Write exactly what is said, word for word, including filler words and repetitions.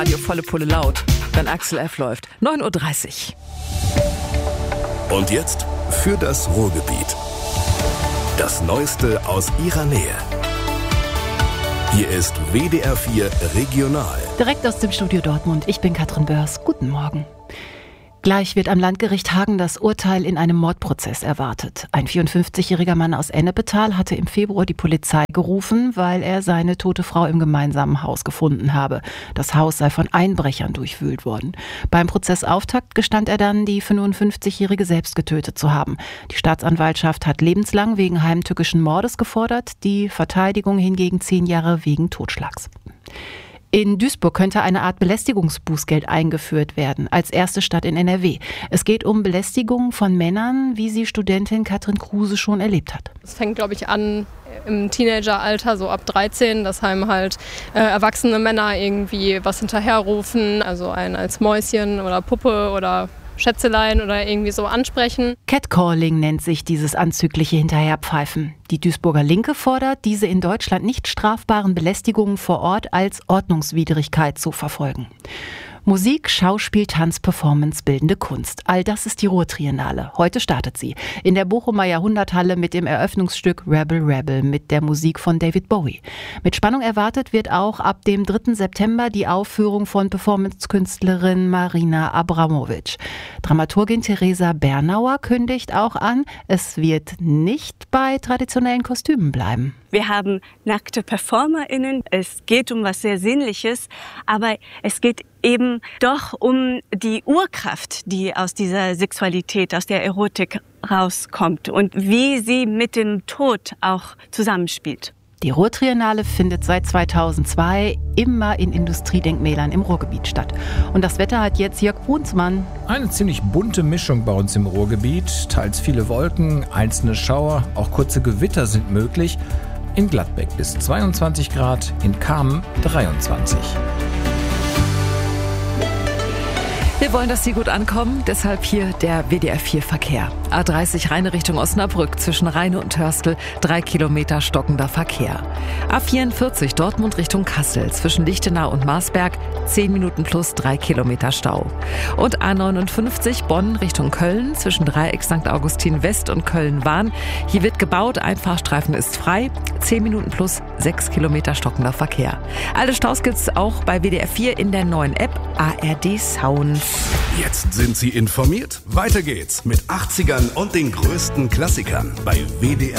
Radio volle Pulle laut, wenn Axel F. läuft. neun Uhr dreißig. Und jetzt für das Ruhrgebiet. Das Neueste aus ihrer Nähe. Hier ist W D R vier Regional. Direkt aus dem Studio Dortmund. Ich bin Katrin Börs. Guten Morgen. Gleich wird am Landgericht Hagen das Urteil in einem Mordprozess erwartet. Ein vierundfünfzigjähriger Mann aus Ennepetal hatte im Februar die Polizei gerufen, weil er seine tote Frau im gemeinsamen Haus gefunden habe. Das Haus sei von Einbrechern durchwühlt worden. Beim Prozessauftakt gestand er dann, die fünfundfünfzigjährige selbst getötet zu haben. Die Staatsanwaltschaft hat lebenslang wegen heimtückischen Mordes gefordert, die Verteidigung hingegen zehn Jahre wegen Totschlags. In Duisburg könnte eine Art Belästigungsbußgeld eingeführt werden, als erste Stadt in N R W. Es geht um Belästigung von Männern, wie sie Studentin Katrin Kruse schon erlebt hat. Es fängt, glaube ich, an im Teenageralter, so ab dreizehn, dass einem halt äh, erwachsene Männer irgendwie was hinterherrufen, also einen als Mäuschen oder Puppe oder Schätzelein oder irgendwie so ansprechen. Catcalling nennt sich dieses anzügliche Hinterherpfeifen. Die Duisburger Linke fordert, diese in Deutschland nicht strafbaren Belästigungen vor Ort als Ordnungswidrigkeit zu verfolgen. Musik, Schauspiel, Tanz, Performance, bildende Kunst. All das ist die Ruhrtriennale. Heute startet sie in der Bochumer Jahrhunderthalle mit dem Eröffnungsstück Rebel Rebel mit der Musik von David Bowie. Mit Spannung erwartet wird auch ab dem dritten September die Aufführung von Performancekünstlerin Marina Abramovic. Dramaturgin Theresa Bernauer kündigt auch an, es wird nicht bei traditionellen Kostümen bleiben. Wir haben nackte PerformerInnen. Es geht um was sehr Sinnliches, aber es geht eben doch um die Urkraft, die aus dieser Sexualität, aus der Erotik rauskommt und wie sie mit dem Tod auch zusammenspielt. Die Ruhrtriennale findet seit zweitausendzwei immer in Industriedenkmälern im Ruhrgebiet statt. Und das Wetter hat jetzt Jörg Brunsmann. Eine ziemlich bunte Mischung bei uns im Ruhrgebiet. Teils viele Wolken, einzelne Schauer, auch kurze Gewitter sind möglich. In Gladbeck bis zweiundzwanzig Grad, in Kamen dreiundzwanzig. Wir wollen, dass Sie gut ankommen, deshalb hier der W D R vier Verkehr. A dreißig Rheine Richtung Osnabrück, zwischen Rheine und Hörstel, drei Kilometer stockender Verkehr. A vierundvierzig Dortmund Richtung Kassel, zwischen Lichtenau und Marsberg, zehn Minuten plus drei Kilometer Stau. Und A neunundfünfzig Bonn Richtung Köln, zwischen Dreieck Sankt Augustin West und Köln-Wahn. Hier wird gebaut, ein Fahrstreifen ist frei, zehn Minuten plus sechs Kilometer stockender Verkehr. Alle Staus gibt's auch bei W D R vier in der neuen App A R D Sound. Jetzt sind Sie informiert. Weiter geht's mit achtzigern und den größten Klassikern bei W D R